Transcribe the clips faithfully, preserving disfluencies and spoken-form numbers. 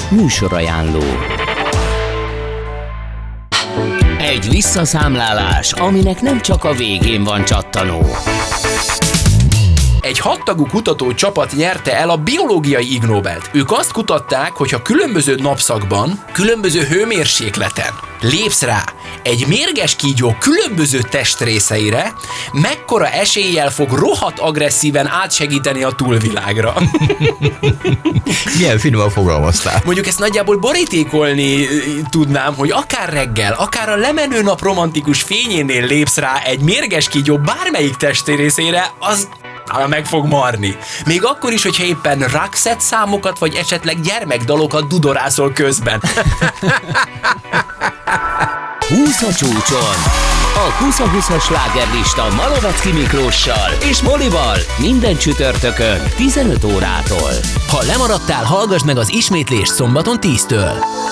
Műsorajánló. Egy visszaszámlálás, aminek nem csak a végén van csattanó. Egy hattagú kutatócsapat nyerte el a biológiai Ig Nobelt. Ők azt kutatták, hogy ha különböző napszakban, különböző hőmérsékleten lépsz rá egy mérges kígyó különböző testrészeire, mekkora eséllyel fog rohadt agresszíven átsegíteni a túlvilágra. Milyen finoman fogalmaztál. Mondjuk ezt nagyjából borítékolni tudnám, hogy akár reggel, akár a lemenő nap romantikus fényénél lépsz rá egy mérges kígyó bármelyik testrészére, az meg fog marni. Még akkor is, hogyha éppen Roxette számokat, vagy esetleg gyermekdalokat dudorászol közben. húsz a csúcson. A húsz-húszas slágerlista Malovecki Miklóssal és Molival minden csütörtökön tizenöt órától. Ha lemaradtál, hallgass meg az ismétlést szombaton tíztől.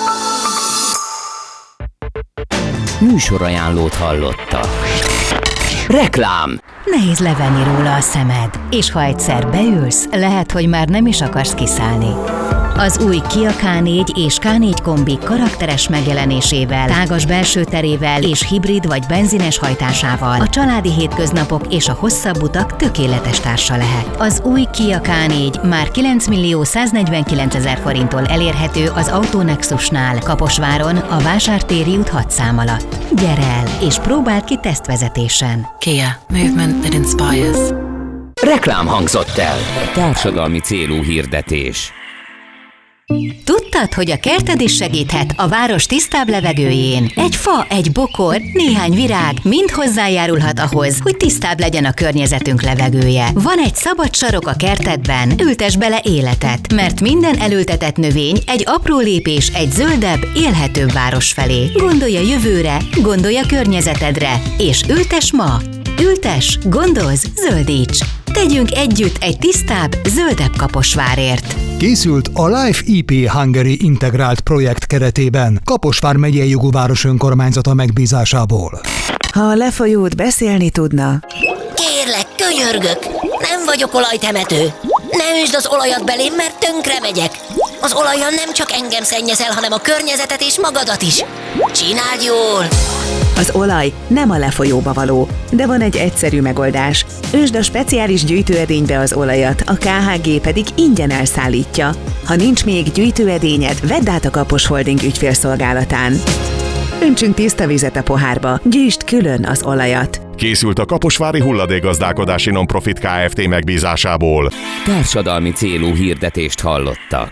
Műsorajánlót hallotta. Reklám. Nehéz levenni róla a szemed, és ha egyszer beülsz, lehet, hogy már nem is akarsz kiszállni. Az új Kia ká négy és ká négy kombi karakteres megjelenésével, tágas belső terével és hibrid vagy benzines hajtásával a családi hétköznapok és a hosszabb utak tökéletes társa lehet. Az új Kia ká négy már kilencmillió száznegyvenkilencezer forinttól elérhető az Autonexusnál, Kaposváron, a Vásártéri út hat szám alatt. Gyere el, és próbáld ki tesztvezetésen. Kia. Movement that inspires. Reklám hangzott el. Társadalmi célú hirdetés. Tudtad, hogy a kerted is segíthet a város tisztább levegőjén? Egy fa, egy bokor, néhány virág mind hozzájárulhat ahhoz, hogy tisztább legyen a környezetünk levegője. Van egy szabad sarok a kertedben, ültess bele életet, mert minden elültetett növény egy apró lépés egy zöldebb, élhetőbb város felé. Gondolj a jövőre, gondolj a környezetedre, és ültess ma! Ültess, gondozz, zöldíts! Tegyünk együtt egy tisztább, zöldebb Kaposvárért! Készült a Life í pé Hungary integrált projekt keretében, Kaposvár megyei jogú város önkormányzata megbízásából. Ha a lefolyót beszélni tudna... Kérlek, könyörgök, nem vagyok olajtemető. Ne üsd az olajat belém, mert tönkre megyek. Az olajjal nem csak engem szennyezel, hanem a környezetet és magadat is. Csináld jól! Az olaj nem a lefolyóba való, de van egy egyszerű megoldás. Ösd a speciális gyűjtőedénybe az olajat, a ká há gé pedig ingyen elszállítja. Ha nincs még gyűjtőedényed, vedd át a Kapos Holding ügyfélszolgálatán. Öntsünk tiszta vizet a pohárba, gyűjtsd külön az olajat. Készült a Kaposvári Hulladékgazdálkodási Nonprofit Kft. Megbízásából. Társadalmi célú hirdetést hallottak.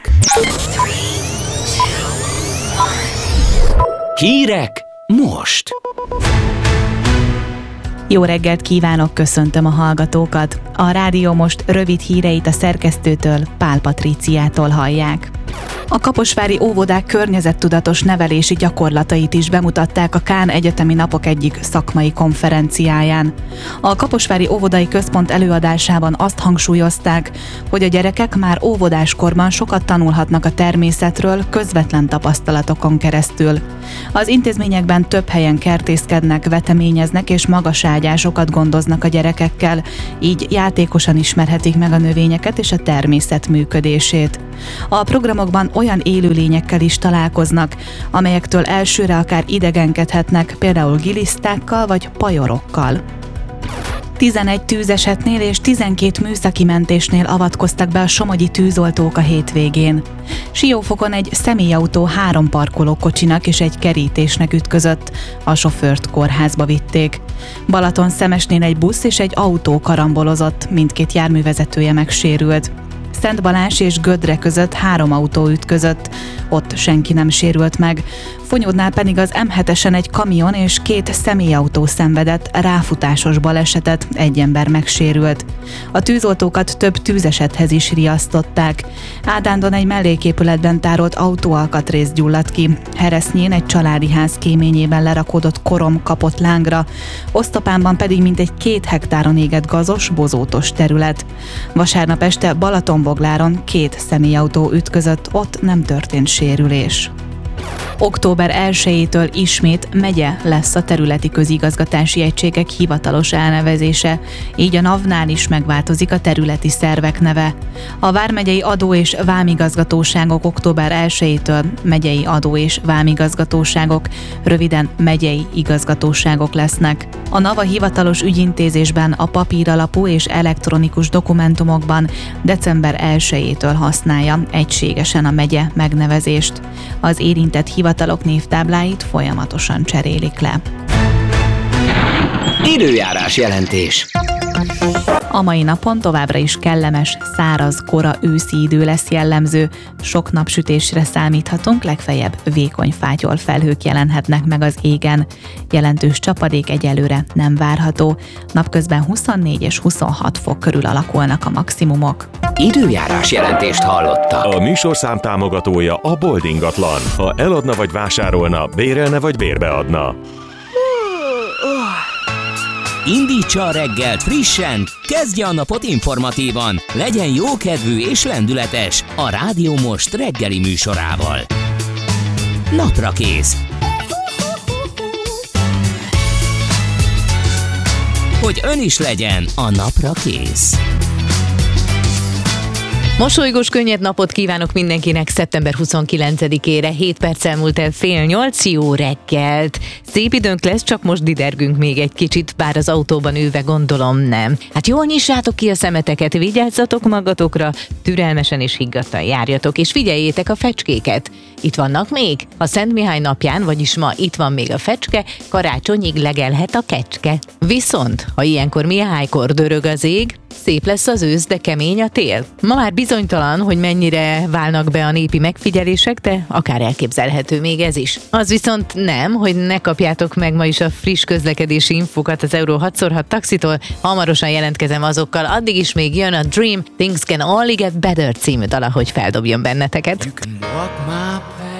Hírek most! Jó reggelt kívánok, köszöntöm a hallgatókat! A rádió most rövid híreit a szerkesztőtől, Pál Patríciától hallják. A kaposvári óvodák környezettudatos nevelési gyakorlatait is bemutatták a Kán Egyetemi Napok egyik szakmai konferenciáján. A Kaposvári Óvodai Központ előadásában azt hangsúlyozták, hogy a gyerekek már óvodáskorban sokat tanulhatnak a természetről közvetlen tapasztalatokon keresztül. Az intézményekben több helyen kertészkednek, veteményeznek és magaságyásokat gondoznak a gyerekekkel, így játékosan ismerhetik meg a növényeket és a természet működését. A programokban olyan élőlényekkel is találkoznak, amelyektől elsőre akár idegenkedhetnek, például gilisztákkal vagy pajorokkal. tizenegy tűzesetnél és tizenkét műszaki mentésnél avatkoztak be a somogyi tűzoltók a hétvégén. Siófokon egy személyautó három parkolókocsinak és egy kerítésnek ütközött, a sofőrt kórházba vitték. Balatonszemesnél egy busz és egy autó karambolozott, mindkét járművezetője megsérült. Szent Balázs és Gödre között három autó ütközött, ott senki nem sérült meg. Fonyódnál pedig az em hetesen egy kamion és két személyautó szenvedett ráfutásos balesetet, egy ember megsérült. A tűzoltókat több tűzesethez is riasztották. Ádándon egy melléképületben tárolt autóalkatrész gyulladt ki, Heresznyén egy családi ház kéményében lerakódott korom kapott lángra, Osztopánban pedig mintegy két hektáron égett gazos, bozótos terület. Vasárnap este Balatonbogláron két személyautó ütközött, ott nem történt sérülés. Október elsejétől ismét megye lesz a területi közigazgatási egységek hivatalos elnevezése, így a NAV-nál is megváltozik a területi szervek neve. A vármegyei adó- és vámigazgatóságok október elsejétől megyei adó- és vámigazgatóságok, röviden megyei igazgatóságok lesznek. A NAV a hivatalos ügyintézésben, a papíralapú és elektronikus dokumentumokban december elsejétől használja egységesen a megye megnevezést. Az érintett hivatalok névtábláit folyamatosan cserélik le. Időjárás jelentés. A mai napon továbbra is kellemes, száraz, kora őszi idő lesz jellemző. Sok napsütésre számíthatunk, legfeljebb vékony fátyol felhők jelenhetnek meg az égen. Jelentős csapadék egyelőre nem várható. Napközben huszonnégy és huszonhat fok körül alakulnak a maximumok. Időjárás jelentést hallottak. A műsorszám támogatója a Bold ingatlan. Ha eladna vagy vásárolna, bérelne vagy bérbeadna. Indítsa a reggelt frissen, kezdje a napot informatívan, legyen jókedvű és lendületes a Rádió Most reggeli műsorával. Naprakész. Hogy ön is legyen a napra kész. Mosolygós, könnyed napot kívánok mindenkinek szeptember huszonkilencedikére, hét perccel múlt el fél nyolc, jó reggelt! Szép időnk lesz, csak most didergünk még egy kicsit, bár az autóban ülve gondolom nem. Hát jól nyissátok ki a szemeteket, vigyázzatok magatokra, türelmesen és higgadtan járjatok, és figyeljétek a fecskéket. Itt vannak még? A Szent Mihály napján, vagyis ma itt van még a fecske, karácsonyig legelhet a kecske. Viszont, ha ilyenkor Mihálykor dörög az ég, szép lesz az ősz, de kemény a tél. Ma már bizonytalan, hogy mennyire válnak be a népi megfigyelések, de akár elképzelhető még ez is. Az viszont nem, hogy ne kapjátok meg ma is a friss közlekedési infokat az Euró hat szor hat taxitól, hamarosan jelentkezem azokkal, addig is még jön a Dream, Things Can Only Get Better című dala, hogy feldobjon benneteket. You can walk my path.